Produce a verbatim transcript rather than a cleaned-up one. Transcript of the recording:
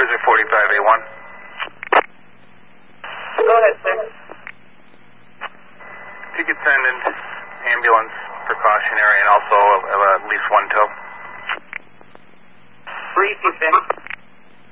Cruiser forty-five A one. Go ahead, sir. If you could send an ambulance precautionary and also uh, at least one tow. Brief, you finished.